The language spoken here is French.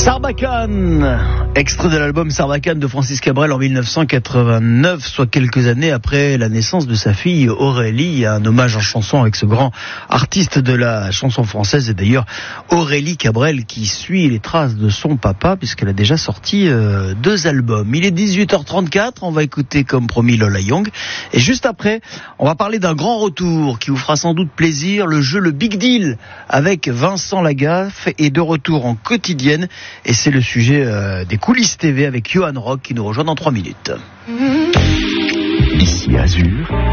Sarbacane, extrait de l'album Sarbacane de Francis Cabrel en 1989, soit quelques années après la naissance de sa fille Aurélie. Il y a un hommage en chanson avec ce grand artiste de la chanson française, et d'ailleurs Aurélie Cabrel qui suit les traces de son papa puisqu'elle a déjà sorti 2 albums. Il est 18h34, on va écouter comme promis Lola Young, et juste après on va parler d'un grand retour qui vous fera sans doute plaisir. Le jeu Le Big Deal avec Vincent Lagaffe est de retour en quotidienne. Et c'est le sujet des coulisses TV avec Johan Rock qui nous rejoint dans 3 minutes. Ici Azur,